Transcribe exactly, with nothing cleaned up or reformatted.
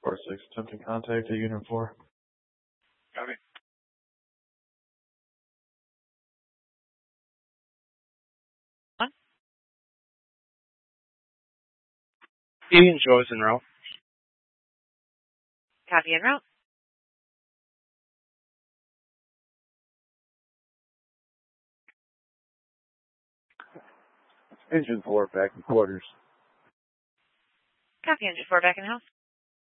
four six, attempting contact at Unit four. Copy. One. Ian Joyce en route. Copy en route. Engine four, back in quarters. Copy, Engine four, back in house.